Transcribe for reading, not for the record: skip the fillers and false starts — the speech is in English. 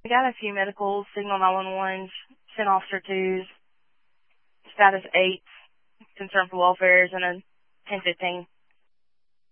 We got a few medicals, signal 911s, sent officer 2s, status 8, concern for welfares, and a 1015.